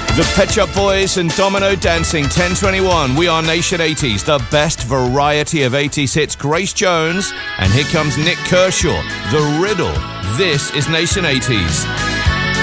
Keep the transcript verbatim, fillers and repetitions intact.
The Pet Shop Boys and Domino Dancing, ten twenty-one. We are Nation eighties, the best variety of eighties hits. Grace Jones, and here comes Nick Kershaw, The Riddle. This is Nation eighties.